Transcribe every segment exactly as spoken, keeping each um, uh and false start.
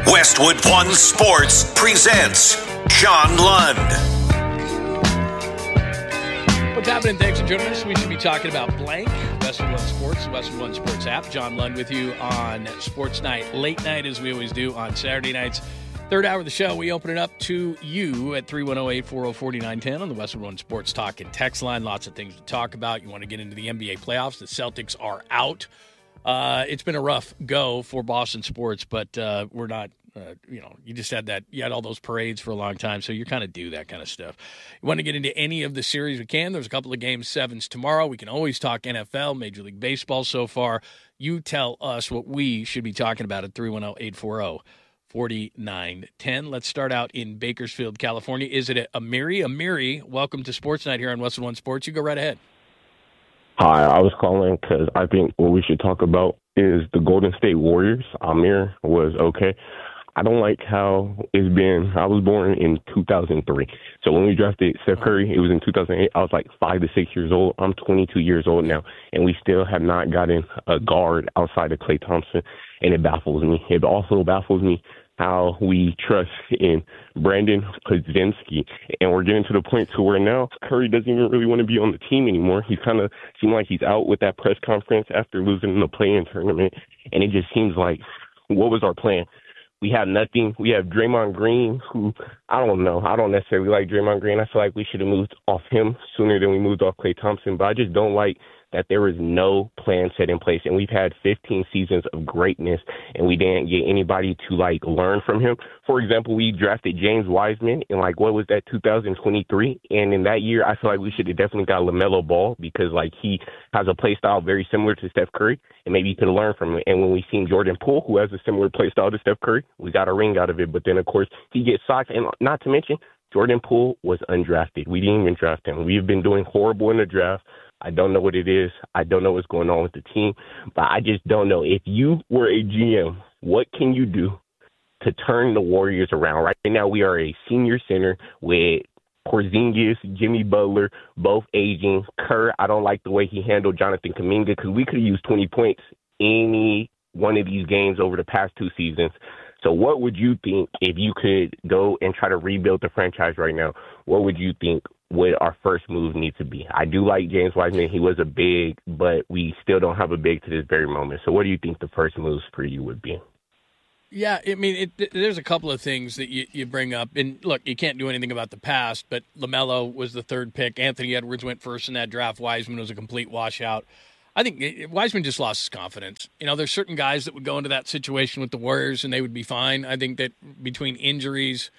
Westwood One Sports presents John Lund. What's happening? Thanks for joining us. We should be talking about blank. Westwood One Sports, the Westwood One Sports app. John Lund with you on Sports Night, late night, as we always do on Saturday nights. Third hour of the show, we open it up to you at three one zero, eight four zero, four nine one zero on the Westwood One Sports Talk and text line. Lots of things to talk about. You want to get into the N B A playoffs. The Celtics are out. Uh, it's been a rough go for Boston sports, but uh, we're not, uh, you know, you just had that, you had all those parades for a long time, so you're kind of due that kind of stuff. You want to get into any of the series we can. There's a couple of game sevens tomorrow. We can always talk N F L, Major League Baseball so far. You tell us what we should be talking about at three one zero, eight four zero, four nine one zero. Let's start out in Bakersfield, California. Is it Amiri? Amiri, welcome to Sports Night here on Westwood One Sports. You go right ahead. Hi, I was calling because I think what we should talk about is the Golden State Warriors. Amir was okay. I don't like how it's been. I was born in two thousand three. So when we drafted Steph Curry, it was in two thousand eight. I was like five to six years old. I'm twenty-two years old now, and we still have not gotten a guard outside of Klay Thompson, and it baffles me. It also baffles me how we trust in Brandon Podziemski. And we're getting to the point to where now Curry doesn't even really want to be on the team anymore. He's kind of seemed like he's out with that press conference after losing in the play-in tournament. And it just seems like, what was our plan? We have nothing. We have Draymond Green, who, I don't know. I don't necessarily like Draymond Green. I feel like we should have moved off him sooner than we moved off Klay Thompson. But I just don't like that there is no plan set in place. And we've had fifteen seasons of greatness, and we didn't get anybody to, like, learn from him. For example, we drafted James Wiseman in, like, what was that, two thousand twenty-three? And in that year, I feel like we should have definitely got LaMelo Ball because, like, he has a play style very similar to Steph Curry, and maybe you could have learned from him. And when we seen Jordan Poole, who has a similar play style to Steph Curry, we got a ring out of it. But then, of course, he gets socked. And not to mention, Jordan Poole was undrafted. We didn't even draft him. We've been doing horrible in the draft. I don't know what it is. I don't know what's going on with the team. But I just don't know. If you were a G M, what can you do to turn the Warriors around? Right now, we are a senior center with Porzingis, Jimmy Butler, both aging. Kerr, I don't like the way he handled Jonathan Kuminga because we could have used twenty points any one of these games over the past two seasons. So what would you think if you could go and try to rebuild the franchise right now? What would you think would our first move need to be? I do like James Wiseman. He was a big, but we still don't have a big to this very moment. So what do you think the first moves for you would be? Yeah, I mean, it, there's a couple of things that you, you bring up. And, look, you can't do anything about the past, but LaMelo was the third pick. Anthony Edwards went first in that draft. Wiseman was a complete washout. I think Wiseman just lost his confidence. You know, there's certain guys that would go into that situation with the Warriors and they would be fine. I think that between injuries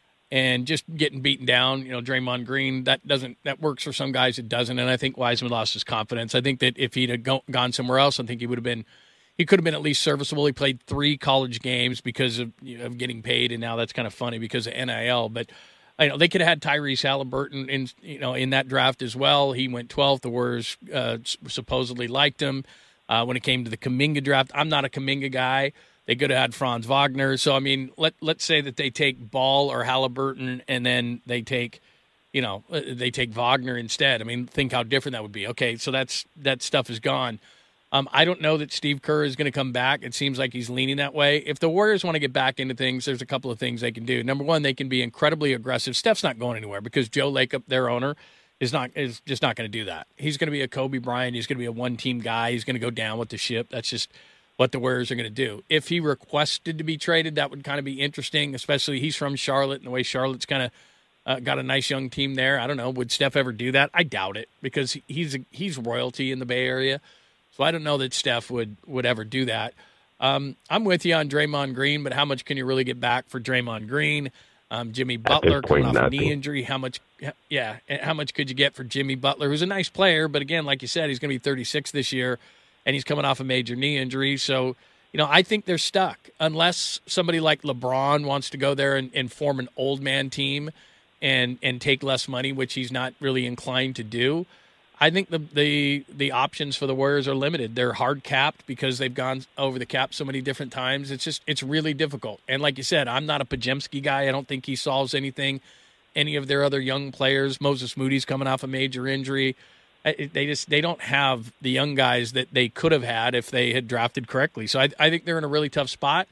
and just getting beaten down, you know, Draymond Green, that doesn't that works for some guys, it doesn't. And I think Wiseman lost his confidence. I think that if he'd have go, gone somewhere else, I think he would have been, he could have been at least serviceable. He played three college games because of, you know, of getting paid, and now that's kind of funny because of N I L. But I know they could have had Tyrese Halliburton in, you know, in that draft as well. He went twelfth. The Warriors uh, supposedly liked him. Uh, when it came to the Kuminga draft, I'm not a Kuminga guy. They could have had Franz Wagner. So, I mean, let, let's say that they take Ball or Halliburton and then they take, you know, they take Wagner instead. I mean, think how different that would be. Okay, so that's that stuff is gone. Um, I don't know that Steve Kerr is going to come back. It seems like he's leaning that way. If the Warriors want to get back into things, there's a couple of things they can do. Number one, they can be incredibly aggressive. Steph's not going anywhere because Joe Lacob, their owner, is not is just not going to do that. He's going to be a Kobe Bryant. He's going to be a one-team guy. He's going to go down with the ship. That's just what the Warriors are going to do. If he requested to be traded, that would kind of be interesting, especially he's from Charlotte and the way Charlotte's kind of uh, got a nice young team there. I don't know. Would Steph ever do that? I doubt it because he's he's royalty in the Bay Area. So I don't know that Steph would, would ever do that. Um, I'm with you on Draymond Green, but how much can you really get back for Draymond Green? Um, Jimmy Butler coming off nothing. a knee injury. How much? Yeah, how much could you get for Jimmy Butler, who's a nice player, but again, like you said, he's going to be thirty-six this year, and he's coming off a major knee injury. So, you know, I think they're stuck unless somebody like LeBron wants to go there and, and form an old man team and and take less money, which he's not really inclined to do. I think the, the the options for the Warriors are limited. They're hard capped because they've gone over the cap so many different times. It's just it's really difficult. And like you said, I'm not a Podziemski guy. I don't think he solves anything. Any of their other young players, Moses Moody's coming off a major injury. They just they don't have the young guys that they could have had if they had drafted correctly. So I, I think they're in a really tough spot.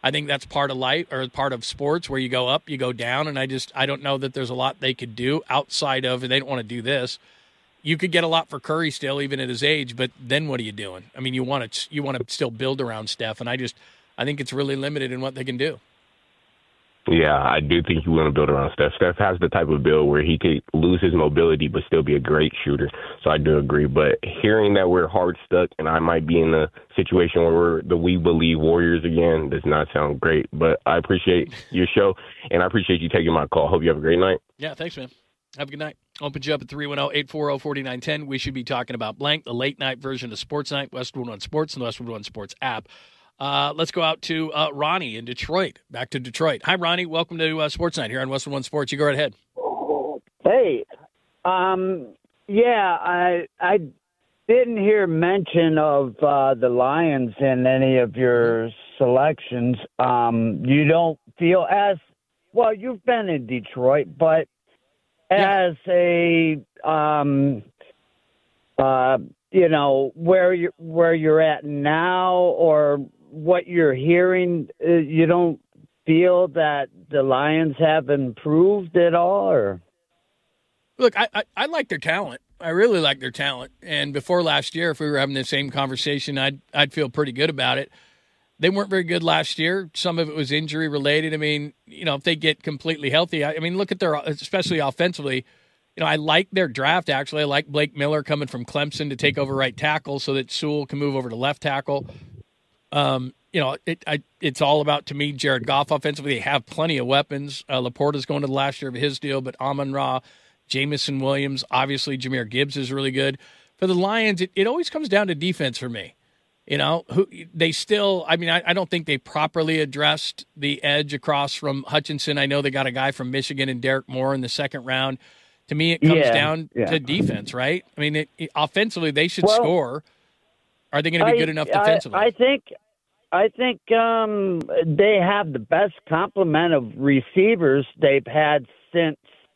I think that's part of life or part of sports where you go up, you go down, and I just I don't know that there's a lot they could do outside of, and they don't want to do this. You could get a lot for Curry still, even at his age, but then what are you doing? I mean, you want to you want to still build around Steph, and I just I think it's really limited in what they can do. Yeah, I do think you want to build around Steph. Steph has the type of build where he could lose his mobility but still be a great shooter. So I do agree. But hearing that we're hard stuck and I might be in a situation where we're the We Believe Warriors again does not sound great. But I appreciate your show, and I appreciate you taking my call. Hope you have a great night. Yeah, thanks, man. Have a good night. Open you up at three one zero, eight four zero, four nine one zero. We should be talking about blank, the late-night version of Sports Night, Westwood One Sports, and the Westwood One Sports app. Uh, let's go out to uh, Ronnie in Detroit. Back to Detroit. Hi, Ronnie. Welcome to uh, Sports Night here on Westwood One Sports. You go right ahead. Hey, um, yeah, I I didn't hear mention of uh, the Lions in any of your selections. Um, you don't feel as well. You've been in Detroit, but as a um, uh, you know where you where you're at now, or what you're hearing, uh, you don't feel that the Lions have improved at all, or? Look, I, I, I like their talent. I really like their talent. And before last year, if we were having the same conversation, I'd I'd feel pretty good about it. They weren't very good last year. Some of it was injury related. I mean, you know, if they get completely healthy, I, I mean, look at their, especially offensively. You know, I like their draft, actually. I like Blake Miller coming from Clemson to take over right tackle so that Sewell can move over to left tackle. Um, you know, it, I, it's all about, to me, Jared Goff offensively. They have plenty of weapons. Uh, Laporta's going to the last year of his deal, but Amon-Ra, Jamison Williams, obviously Jahmyr Gibbs is really good. For the Lions, it, it always comes down to defense for me. You know, who they still, I mean, I, I don't think they properly addressed the edge across from Hutchinson. I know they got a guy from Michigan and Derek Moore in the second round. To me, it comes yeah, down yeah. to defense, right? I mean, it, it, offensively, they should well, score. Are they going to be I, good enough defensively? I, I think I think um, they have the best complement of receivers they've had since,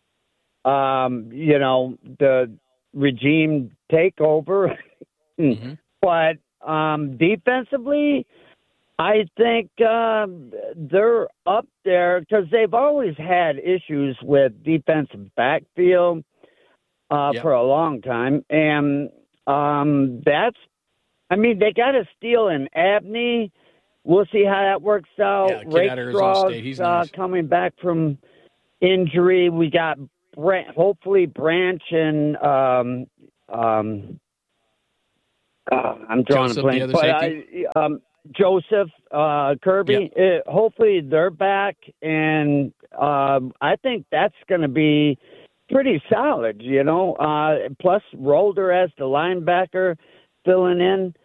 um, you know, the regime takeover. mm-hmm. But um, defensively, I think uh, they're up there because they've always had issues with defensive backfield uh, yep. for a long time. And um, that's, I mean, they got to steal an Abney. We'll see how that works out. Yeah, kid out of Arizona State. He's uh, nice. coming back from injury. We got Brent, hopefully Branch and um, um, uh, I'm drawing Joseph, a blank, but I, um, Joseph uh, Kirby. Yeah. Uh, hopefully they're back, and um, I think that's going to be pretty solid. You know, uh, plus Rolder as the linebacker filling in.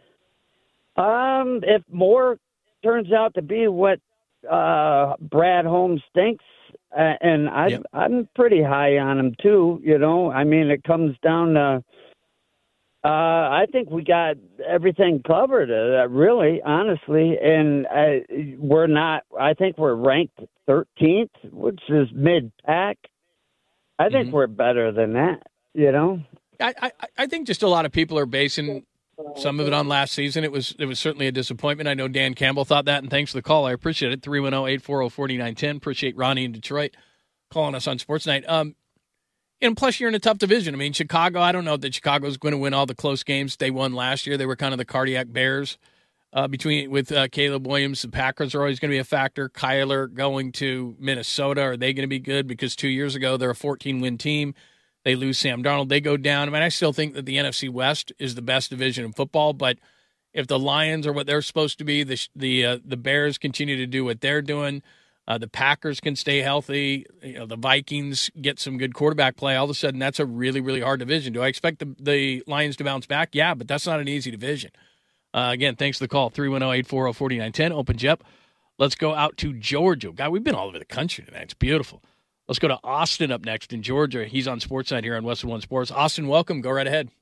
Um, if Moore turns out to be what uh, Brad Holmes thinks, uh, and I, yep. I'm pretty high on him too. You know, I mean, it comes down to. Uh, I think we got everything covered, uh, really, honestly, and uh, we're not. I think we're ranked thirteenth, which is mid-pack. I think mm-hmm. we're better than that. You know, I, I I think just a lot of people are basing some of it on last season. It was it was certainly a disappointment. I know Dan Campbell thought that, and thanks for the call. I appreciate it. three one zero, eight four zero, four nine one zero. Appreciate Ronnie in Detroit calling us on Sports Night. Um, and plus, you're in a tough division. I mean, Chicago, I don't know that Chicago's going to win all the close games they won last year. They were kind of the cardiac bears uh, between with uh, Caleb Williams. The Packers are always going to be a factor. Kyler going to Minnesota, are they going to be good? Because two years ago, they're a fourteen-win team. They lose Sam Darnold. They go down. I mean, I still think that the N F C West is the best division in football, but if the Lions are what they're supposed to be, the the uh, the Bears continue to do what they're doing, uh, the Packers can stay healthy, you know, the Vikings get some good quarterback play, all of a sudden that's a really, really hard division. Do I expect the, the Lions to bounce back? Yeah, but that's not an easy division. Uh, again, thanks for the call, three one zero, eight four zero, four nine one zero, open Jep. Let's go out to Georgia. God, we've been all over the country tonight. It's beautiful. Let's go to Austin up next in Georgia. He's on Sportside here on Westwood One Sports. Austin, welcome. Go right ahead.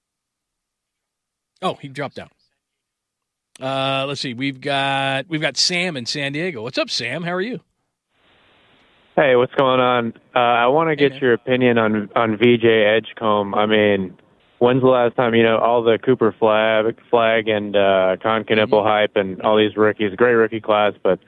Oh, he dropped out. Uh, let's see. We've got we've got Sam in San Diego. What's up, Sam? How are you? Hey, what's going on? Uh, I want to get hey, your opinion on on V J Edgecombe. I mean, when's the last time, you know, all the Cooper Flag, Flag and uh, Con Knipple mm-hmm. hype and all these rookies, great rookie class, but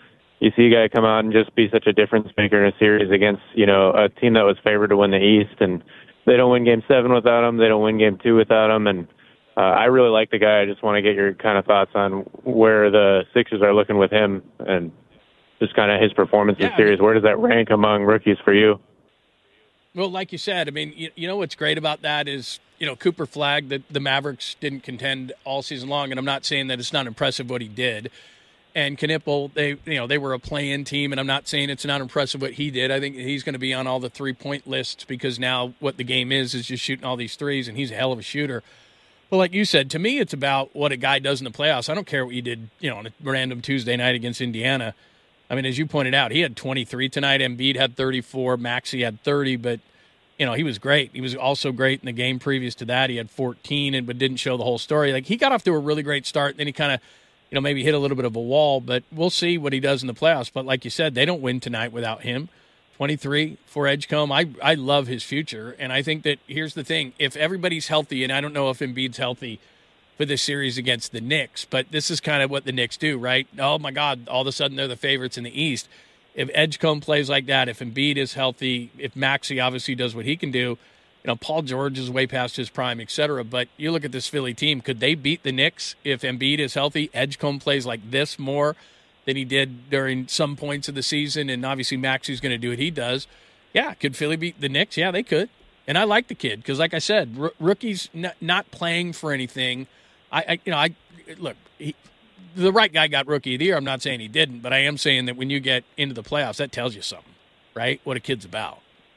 you see a guy come out and just be such a difference maker in a series against, you know, a team that was favored to win the East, and they don't win game seven without him. They don't win game two without him. And uh, I really like the guy. I just want to get your kind of thoughts on where the Sixers are looking with him and just kind of his performance yeah, in the series. I mean, where does that rank among rookies for you? Well, like you said, I mean, you, you know what's great about that is, you know, Cooper flagged that the Mavericks didn't contend all season long, and I'm not saying that it's not impressive what he did. And Knipple, they you know they were a play-in team, and I'm not saying it's not impressive what he did. I think he's going to be on all the three-point lists because now what the game is is just shooting all these threes, and he's a hell of a shooter. But like you said, to me, it's about what a guy does in the playoffs. I don't care what he did, you know, on a random Tuesday night against Indiana. I mean, as you pointed out, he had twenty-three tonight. Embiid had thirty-four. Maxey had thirty, but you know he was great. He was also great in the game previous to that. He had fourteen, and but didn't show the whole story. Like he got off to a really great start, then he kind of. You know, maybe hit a little bit of a wall, but we'll see what he does in the playoffs. But like you said, they don't win tonight without him. twenty-three for Edgecombe. I, I love his future, and I think that here's the thing. If everybody's healthy, and I don't know if Embiid's healthy for this series against the Knicks, but this is kind of what the Knicks do, right? Oh, my God, all of a sudden they're the favorites in the East. If Edgecombe plays like that, if Embiid is healthy, if Maxey obviously does what he can do, you know, Paul George is way past his prime, et cetera. But you look at this Philly team, could they beat the Knicks if Embiid is healthy? Edgecombe plays like this more than he did during some points of the season, and obviously Maxey's going to do what he does. Yeah, could Philly beat the Knicks? Yeah, they could. And I like the kid because, like I said, r- rookies n- not playing for anything. I, I you know, I look, he, the right guy got Rookie of the Year. I'm not saying he didn't, but I am saying that when you get into the playoffs, that tells you something, right? What a kid's about.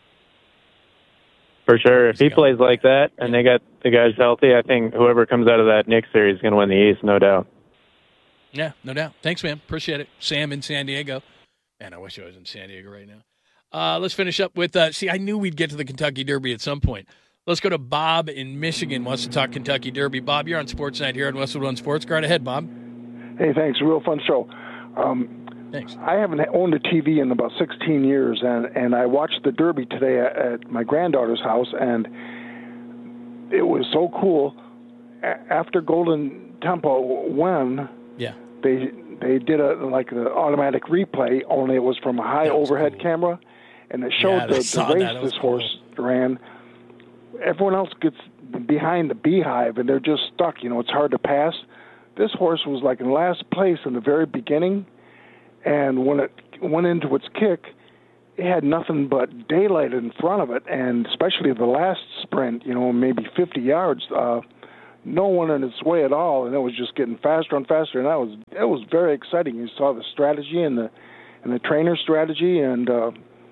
For sure. If he plays like that and they got the guys healthy, I think whoever comes out of that Knicks series is going to win the East, no doubt. Yeah, no doubt. Thanks, man. Appreciate it. Sam in San Diego. Man, I wish I was in San Diego right now. Uh, let's finish up with, uh, see, I knew we'd get to the Kentucky Derby at some point. Let's go to Bob in Michigan, wants to talk Kentucky Derby. Bob, you're on Sports Night here on Westwood One Sports. Go right ahead, Bob. Hey, thanks. Real fun show. Um, Thanks. I haven't owned a T V in about sixteen years, and, and I watched the Derby today at, at my granddaughter's house, and it was so cool. A- after Golden Tempo won, yeah, they they did a like an automatic replay, only it was from a high overhead cool. camera, and it showed yeah, the, the race this cool. horse ran. Everyone else gets behind the beehive, and they're just stuck. You know, it's hard to pass. This horse was like in last place in the very beginning, and when it went into its kick, it had nothing but daylight in front of it, and especially the last sprint, you know, maybe fifty yards, uh, no one in its way at all, and it was just getting faster and faster, and that was it was very exciting. You saw the strategy and the and the trainer strategy, and uh,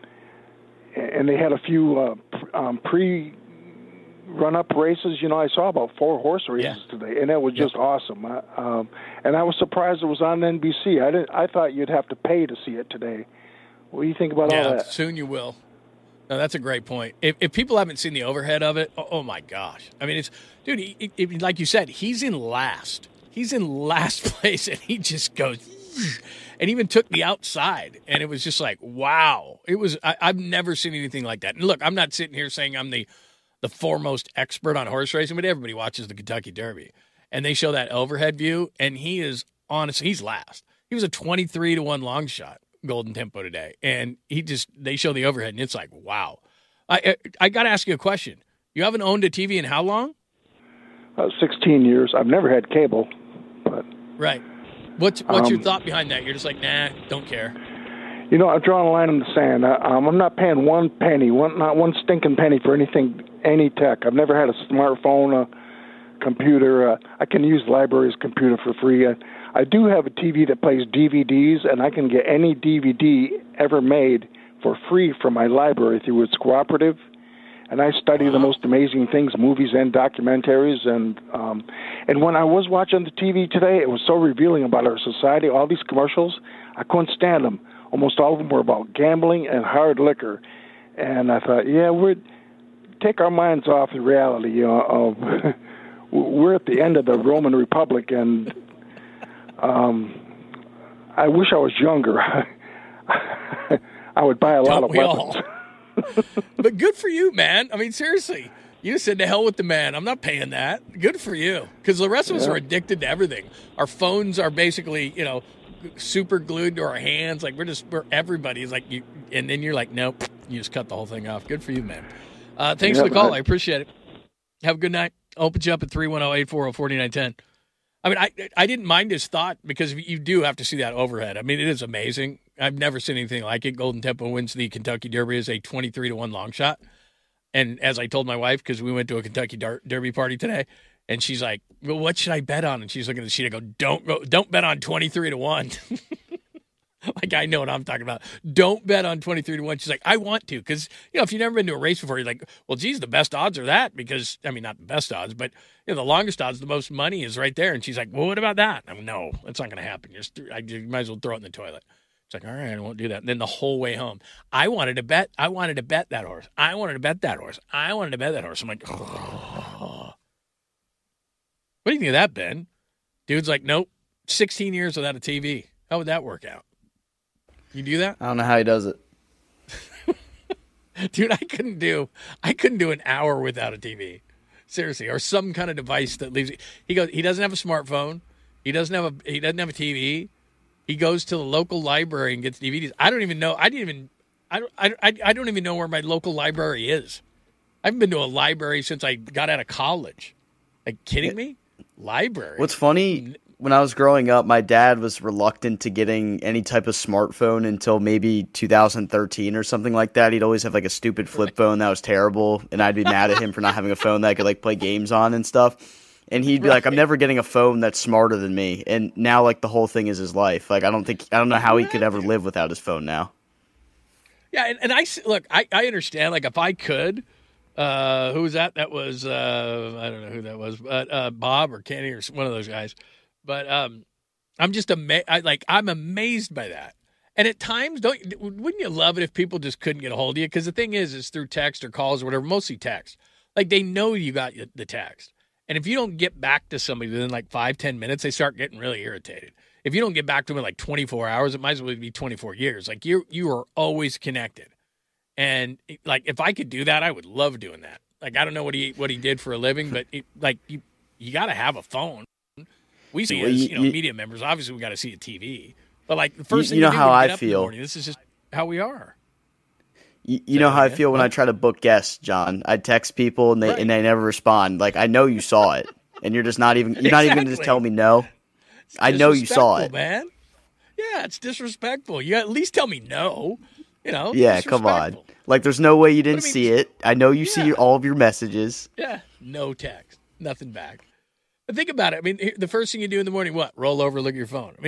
and they had a few uh, um, pre. run-up races. You know, I saw about four horse races yeah. today, and it was just yeah. awesome. I, um, and I was surprised it was on N B C. I didn't. I thought you'd have to pay to see it today. What do you think about yeah, all that? Soon you will. No, that's a great point. If, if people haven't seen the overhead of it, oh, oh my gosh! I mean, it's dude. He, he, like you said, he's in last. He's in last place, and he just goes, and even took the outside, and it was just like, wow! It was. I, I've never seen anything like that. And look, I'm not sitting here saying I'm the the foremost expert on horse racing, but everybody watches the Kentucky Derby, and they show that overhead view, and he is honestly, he's last. He was a twenty-three to one long shot Golden Tempo today, and he just they show the overhead, and it's like, wow. I I, I got to ask you a question. You haven't owned a T V in how long? Uh, sixteen years. I've never had cable, but right. What's what's um, your thought behind that? You're just like, nah, don't care. You know, I've drawn a line in the sand. I, um, I'm not paying one penny, one not one stinking penny for anything, any tech. I've never had a smartphone, a computer. Uh, I can use the library's computer for free. I, I do have a T V that plays D V Ds, and I can get any D V D ever made for free from my library through its cooperative. And I study the most amazing things, movies and documentaries. And um, and when I was watching the T V today, it was so revealing about our society. All these commercials, I couldn't stand them. Almost all of them were about gambling and hard liquor. And I thought, yeah, we're take our minds off the reality. You know, of we're at the end of the Roman Republic, and um, I wish I was younger. I would buy a lot Don't of we weapons. All? But good for you, man. I mean, seriously. You said to hell with the man. I'm not paying that. Good for you. Because the rest of us yeah. are addicted to everything. Our phones are basically, you know, super glued to our hands. Like we're just, we're everybody's like you, and then you're like, nope, you just cut the whole thing off. Good for you, man. Uh, thanks yeah, for the call. I, I appreciate it. Have a good night. I'll open you up at three one zero, eight four zero, four nine one zero. I mean, I I didn't mind his thought because you do have to see that overhead. I mean, it is amazing. I've never seen anything like it. Golden Temple wins the Kentucky Derby as a twenty-three to one long shot. And as I told my wife, because we went to a Kentucky Dar- Derby party today, and she's like, well, what should I bet on? And she's looking at the sheet. I go, don't go, don't bet on twenty-three to one. Like, I know what I'm talking about. Don't bet on twenty-three to one. She's like, I want to. Because, you know, if you've never been to a race before, you're like, well, geez, the best odds are that. Because, I mean, not the best odds, but, you know, the longest odds, the most money is right there. And she's like, well, what about that? I'm like, no, that's not going to happen. You're just, I, you might as well throw it in the toilet. It's like, all right, I won't do that. And then the whole way home, I wanted to bet. I wanted to bet that horse. I wanted to bet that horse. I wanted to bet that horse. I'm like, oh. What do you think of that, Ben? Dude's like, nope, sixteen years without a T V. How would that work out? You do that? I don't know how he does it. Dude, I couldn't do I couldn't do an hour without a T V. Seriously, or some kind of device that leaves. He goes. He doesn't have a smartphone. He doesn't have a. He doesn't have a T V. He goes to the local library and gets D V Ds. I don't even know. I didn't even. I don't. I, I don't even know where my local library is. I haven't been to a library since I got out of college. Like, kidding me? Library. What's funny? When I was growing up, my dad was reluctant to getting any type of smartphone until maybe two thousand thirteen or something like that. He'd always have like a stupid flip right. phone that was terrible, and I'd be mad at him for not having a phone that I could like play games on and stuff. And he'd be right. like, "I'm never getting a phone that's smarter than me." And now, like, the whole thing is his life. Like, I don't think I don't know how he could ever live without his phone now. Yeah, and, and I look, I, I understand. Like, if I could, uh, who was that? That was uh, I don't know who that was, but uh, Bob or Kenny or one of those guys. But um, I'm just amazed. Like, I'm amazed by that. And at times, don't wouldn't you love it if people just couldn't get a hold of you? Because the thing is, is through text or calls or whatever, mostly text. Like, they know you got the text. And if you don't get back to somebody within like five, ten minutes, they start getting really irritated. If you don't get back to them in like twenty-four hours, it might as well be twenty-four years. Like, you you are always connected. And like, if I could do that, I would love doing that. Like, I don't know what he what he did for a living, but it, like, you you got to have a phone. We see as, you know, media members, obviously we got to see a T V. But like, the first you, thing you know you do how when you I get up feel. in the morning, this is just how we are. You, you know how I feel when I try to book guests, John. I text people and they right. and they never respond. Like, I know you saw it, and you're just not even you're exactly. not even going to just tell me no. I know you saw it, man. Yeah, it's disrespectful. You at least tell me no. You know. Yeah, come on. Like, there's no way you didn't I mean, see it. I know you yeah. see all of your messages. Yeah, no text, nothing back. But think about it. I mean, the first thing you do in the morning, what? Roll over, look at your phone. I mean,